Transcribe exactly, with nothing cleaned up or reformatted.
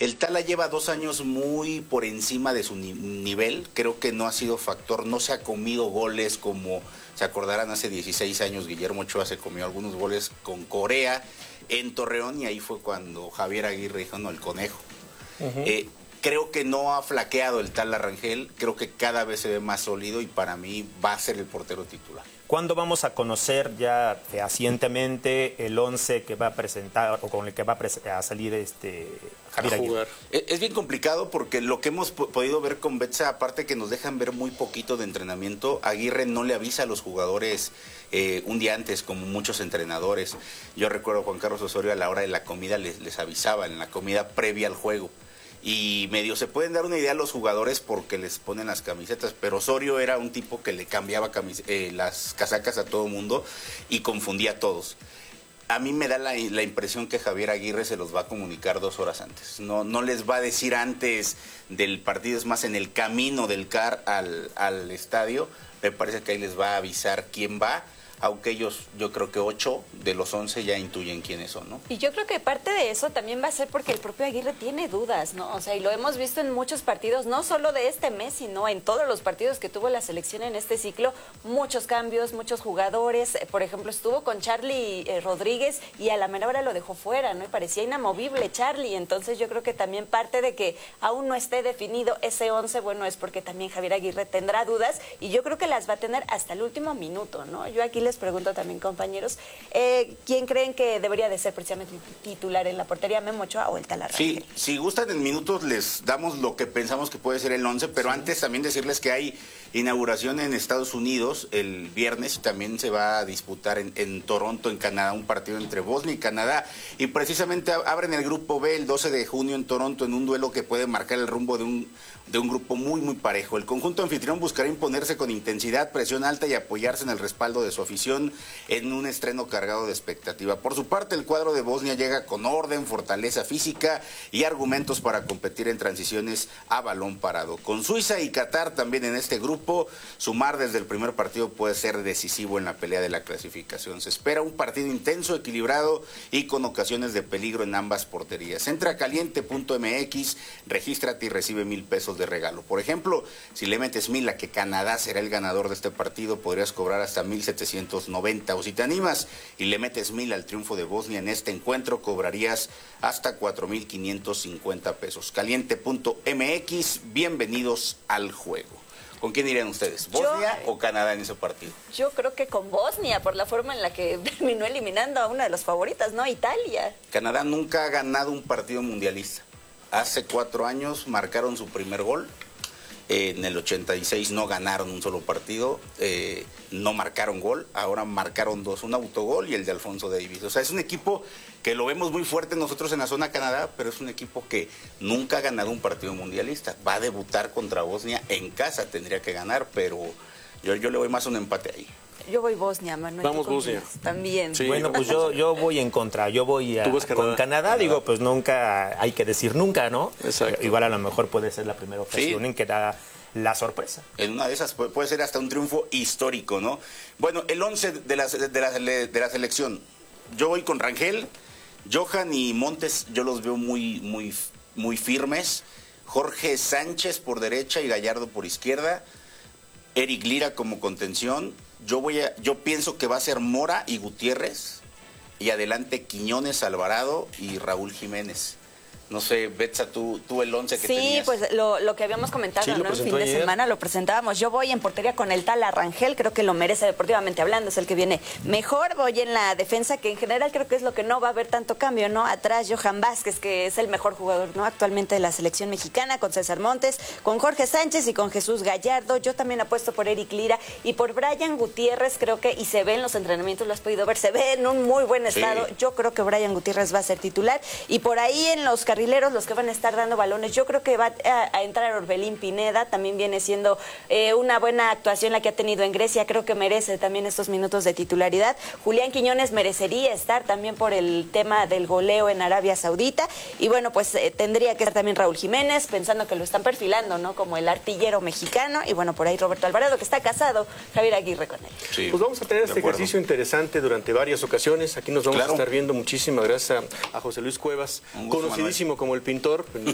El Tala lleva dos años muy por encima de su ni nivel, creo que no ha sido factor, no se ha comido goles como se acordarán hace dieciséis años, Guillermo Ochoa se comió algunos goles con Corea en Torreón y ahí fue cuando Javier Aguirre dijo, no, el conejo. Uh-huh. eh, creo que no ha flaqueado el Tala Rangel, creo que cada vez se ve más sólido y para mí va a ser el portero titular. ¿Cuándo vamos a conocer ya fehacientemente el once que va a presentar o con el que va a, a salir este Javier Aguirre? Es, es bien complicado porque lo que hemos podido ver con Betsa, aparte que nos dejan ver muy poquito de entrenamiento, Aguirre no le avisa a los jugadores eh, un día antes, como muchos entrenadores. Yo recuerdo a Juan Carlos Osorio a la hora de la comida les, les avisaba, en la comida previa al juego. Y medio se pueden dar una idea a los jugadores porque les ponen las camisetas, pero Osorio era un tipo que le cambiaba eh, las casacas a todo mundo y confundía a todos. A mí me da la, la impresión que Javier Aguirre se los va a comunicar dos horas antes. No, no les va a decir antes del partido, es más, en el camino del C A R al, al estadio, me parece que ahí les va a avisar quién va. Aunque ellos, yo creo que ocho de los once ya intuyen quiénes son, ¿no? Y yo creo que parte de eso también va a ser porque el propio Aguirre tiene dudas, ¿no? O sea, y lo hemos visto en muchos partidos, no solo de este mes, sino en todos los partidos que tuvo la selección en este ciclo, muchos cambios, muchos jugadores. Por ejemplo, estuvo con Charlie eh, Rodríguez y a la mera hora lo dejó fuera, ¿no? Y parecía inamovible Charlie. Entonces yo creo que también parte de que aún no esté definido ese once, bueno, es porque también Javier Aguirre tendrá dudas y yo creo que las va a tener hasta el último minuto, ¿no? Yo aquí les pregunto también, compañeros, eh, ¿quién creen que debería de ser precisamente titular en la portería, Memo Ochoa o el Tala Rangel? Sí, si gustan en minutos les damos lo que pensamos que puede ser el once, pero sí. Antes también decirles que hay inauguración en Estados Unidos el viernes y también se va a disputar en, en Toronto, en Canadá, un partido entre Bosnia y Canadá, y precisamente abren el grupo B el doce de junio en Toronto en un duelo que puede marcar el rumbo de un de un grupo muy muy parejo. El conjunto anfitrión buscará imponerse con intensidad, presión alta y apoyarse en el respaldo de su afición en un estreno cargado de expectativa. Por su parte, el cuadro de Bosnia llega con orden, fortaleza física y argumentos para competir en transiciones a balón parado. Con Suiza y Qatar también en este grupo, sumar desde el primer partido puede ser decisivo en la pelea de la clasificación. Se espera un partido intenso, equilibrado y con ocasiones de peligro en ambas porterías. Entra a caliente punto m x, regístrate y recibe mil pesos de regalo. Por ejemplo, si le metes mil a que Canadá será el ganador de este partido, podrías cobrar hasta mil setecientos noventa. O si te animas y le metes mil al triunfo de Bosnia en este encuentro, cobrarías hasta cuatro mil quinientos cincuenta pesos. Caliente punto m x, bienvenidos al juego. ¿Con quién irían ustedes? ¿Bosnia yo, o Canadá en ese partido? Yo creo que con Bosnia, por la forma en la que terminó eliminando a una de las favoritas, ¿no? Italia. Canadá nunca ha ganado un partido mundialista. Hace cuatro años marcaron su primer gol. Eh, en el ochenta y seis no ganaron un solo partido, eh, no marcaron gol, ahora marcaron dos, un autogol y el de Alfonso Davies. O sea, es un equipo que lo vemos muy fuerte nosotros en la zona Canadá, pero es un equipo que nunca ha ganado un partido mundialista. Va a debutar contra Bosnia en casa, tendría que ganar, pero yo, yo le voy más a un empate ahí. Yo voy Bosnia, Manuel. Vamos Bosnia. También. Sí, bueno, pues yo, yo voy en contra. Yo voy a, Canadá? con Canadá, Canadá. Digo, pues nunca, hay que decir nunca, ¿no? Exacto. Igual a lo mejor puede ser la primera ocasión sí. en que da la sorpresa. En una de esas puede, puede ser hasta un triunfo histórico, ¿no? Bueno, el once de la, de, la, de la selección. Yo voy con Rangel, Johan y Montes, yo los veo muy, muy, muy firmes. Jorge Sánchez por derecha y Gallardo por izquierda. Eric Lira como contención. Yo voy a, yo pienso que va a ser Mora y Gutiérrez y adelante Quiñones, Alvarado y Raúl Jiménez. No sé, Betsa, tú, tú el once que sí, tenías. Sí, pues lo, lo que habíamos comentado, sí, ¿no? El fin de ayer. semana lo presentábamos. Yo voy en portería con el Tala Rangel, creo que lo merece deportivamente hablando, es el que viene mejor. Voy en la defensa, que en general creo que es lo que no va a haber tanto cambio, ¿no? Atrás Johan Vázquez, que es el mejor jugador, ¿no? Actualmente de la selección mexicana, con César Montes, con Jorge Sánchez y con Jesús Gallardo. Yo también apuesto por Eric Lira y por Brian Gutiérrez, creo que, y se ve en los entrenamientos, lo has podido ver, se ve en un muy buen estado. Sí. Yo creo que Brian Gutiérrez va a ser titular. Y por ahí en los carrileros, los que van a estar dando balones, yo creo que va a, a entrar Orbelín Pineda, también viene siendo eh, una buena actuación la que ha tenido en Grecia, creo que merece también estos minutos de titularidad. Julián Quiñones merecería estar también por el tema del goleo en Arabia Saudita, y bueno, pues eh, tendría que estar también Raúl Jiménez, pensando que lo están perfilando, ¿no? Como el artillero mexicano, y bueno, por ahí Roberto Alvarado, que está casado, Javier Aguirre con él. Sí, pues vamos a tener este ejercicio interesante durante varias ocasiones, aquí nos vamos claro. a estar viendo. Muchísimas gracias a, a José Luis Cuevas, gusto, conocidísimo Manuel. Como el pintor,